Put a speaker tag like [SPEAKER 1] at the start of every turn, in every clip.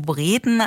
[SPEAKER 1] darüber reden,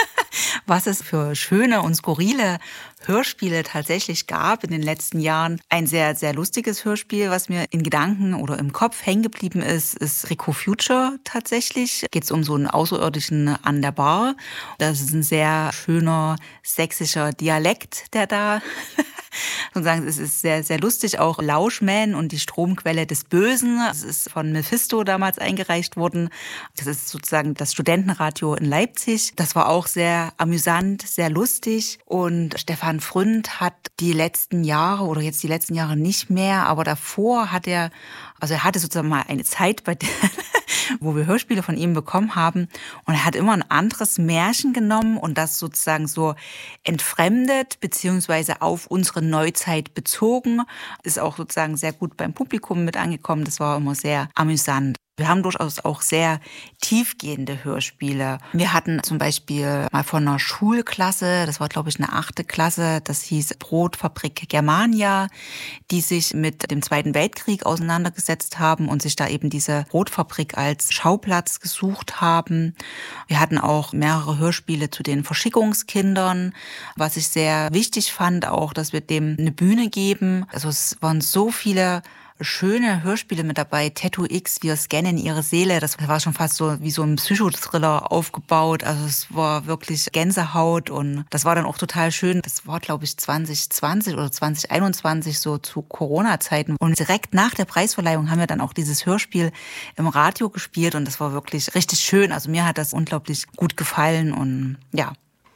[SPEAKER 1] was es für schöne und skurrile Hörspiele tatsächlich gab in den letzten Jahren. Ein sehr, sehr lustiges Hörspiel, was mir in Gedanken oder im Kopf hängen geblieben ist Rico Future tatsächlich. Geht es um so einen Außerirdischen an der Bar. Das ist ein sehr schöner sächsischer Dialekt, der da sozusagen, es ist sehr, sehr lustig, auch Lauschman und die Stromquelle des Bösen. Das ist von Mephisto damals eingereicht worden. Das ist sozusagen das Studentenradio in Leipzig. Das war auch sehr amüsant, sehr lustig. Und Stefan Fründ hat die letzten Jahre oder jetzt die letzten Jahre nicht mehr, aber davor hat er hatte sozusagen mal eine Zeit, bei der wo wir Hörspiele von ihm bekommen haben. Und er hat immer ein anderes Märchen genommen und das sozusagen so entfremdet beziehungsweise auf unsere Neuzeit bezogen. Ist auch sozusagen sehr gut beim Publikum mit angekommen. Das war immer sehr amüsant. Wir haben durchaus auch sehr tiefgehende Hörspiele. Wir hatten zum Beispiel mal von einer Schulklasse, das war glaube ich eine 8. Klasse, das hieß Brotfabrik Germania, die sich mit dem Zweiten Weltkrieg auseinandergesetzt haben und sich da eben diese Brotfabrik als Schauplatz gesucht haben. Wir hatten auch mehrere Hörspiele zu den Verschickungskindern, was ich sehr wichtig fand, auch, dass wir dem eine Bühne geben. Also es waren so viele schöne Hörspiele mit dabei. Tattoo X, wir scannen ihre Seele. Das war schon fast so wie so ein Psychothriller aufgebaut. Also es war wirklich Gänsehaut und das war dann auch total schön. Das war, glaube ich, 2020 oder 2021 so zu Corona-Zeiten. Und direkt nach der Preisverleihung haben wir dann auch dieses Hörspiel im Radio gespielt und das war wirklich richtig schön. Also mir hat das unglaublich gut gefallen und ja.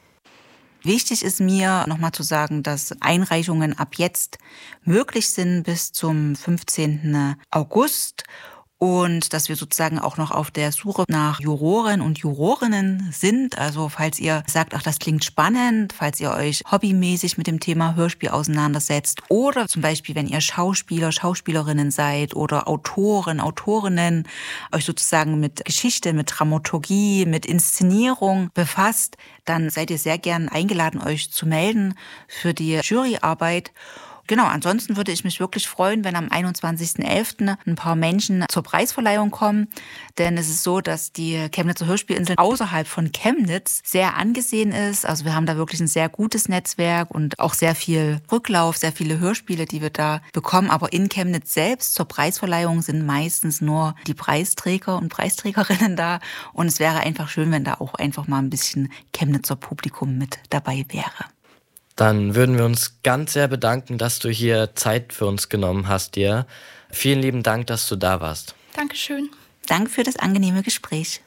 [SPEAKER 1] Wichtig ist mir nochmal zu sagen, dass Einreichungen ab jetzt möglich sind bis zum 15. August und dass wir sozusagen auch noch auf der Suche nach Juroren und Jurorinnen sind. Also falls ihr sagt, ach, das klingt spannend, falls ihr euch hobbymäßig mit dem Thema Hörspiel auseinandersetzt oder zum Beispiel, wenn ihr Schauspieler, Schauspielerinnen seid oder Autoren, Autorinnen, euch sozusagen mit Geschichte, mit Dramaturgie, mit Inszenierung befasst, dann seid ihr sehr gern eingeladen, euch zu melden für die Juryarbeit. Genau, ansonsten würde ich mich wirklich freuen, wenn am 21.11. ein paar Menschen zur Preisverleihung kommen. Denn es ist so, dass die Chemnitzer Hörspielinsel außerhalb von Chemnitz sehr angesehen ist. Also wir haben da wirklich ein sehr gutes Netzwerk und auch sehr viel Rücklauf, sehr viele Hörspiele, die wir da bekommen. Aber in Chemnitz selbst zur Preisverleihung sind meistens nur die Preisträger und Preisträgerinnen da. Und es wäre einfach schön, wenn da auch einfach mal ein bisschen Chemnitzer Publikum mit dabei wäre.
[SPEAKER 2] Dann würden wir uns ganz sehr bedanken, dass du hier Zeit für uns genommen hast dir. Vielen lieben Dank, dass du da warst.
[SPEAKER 3] Dankeschön.
[SPEAKER 1] Danke für das angenehme Gespräch.